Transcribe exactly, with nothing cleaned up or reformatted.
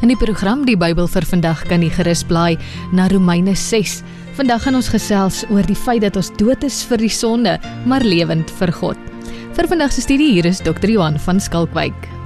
In die program Die Bybel vir vandag kan jy gerus blaai na Romeine ses. Vandag gaan ons gesels oor die feit dat ons dood is vir die sonde, maar lewend vir God. Vir vandag se studie hier is dokter Johan van Skalkwyk.